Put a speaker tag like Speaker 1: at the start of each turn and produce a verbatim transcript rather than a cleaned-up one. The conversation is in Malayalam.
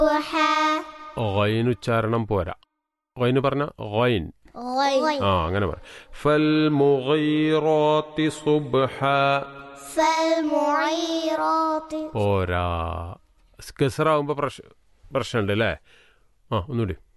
Speaker 1: ഗൈൻ ഉച്ചാരണം പോരാ. ഗൈൻ പറഞ്ഞ ഗൈൻ. ആ അങ്ങനെ പറ. ഫൽ മുഗീറാത്തി സുബ്ഹ. പോരാ. കസറാവുമ്പോ പ്രശ്നമുണ്ട് അല്ലേ? ആ ഒന്നുകൂടി.